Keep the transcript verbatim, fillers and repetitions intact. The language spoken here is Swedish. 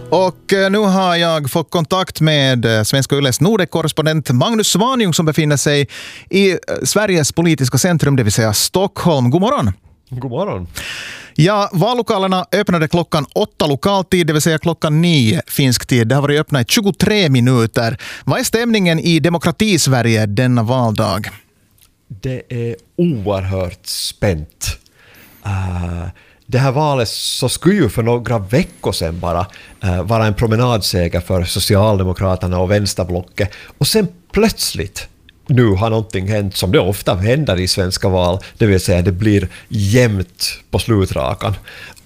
Och nu har jag fått kontakt med Svenska Yles Nordek-korrespondent Magnus Svanjung som befinner sig i Sveriges politiska centrum, det vill säga Stockholm. God morgon! God morgon! Ja, vallokalerna öppnade klockan åtta lokaltid, det vill säga klockan nio finsk tid. Det har varit öppna i tjugotre minuter. Vad är stämningen i demokrati-Sverige denna valdag? Det är oerhört spänt. Uh, det här valet så skulle ju för några veckor sedan bara uh, vara en promenadseger för Socialdemokraterna och Vänsterblocket. Och sen plötsligt nu har någonting hänt som det ofta händer i svenska val, det vill säga det blir jämnt på slutrakan.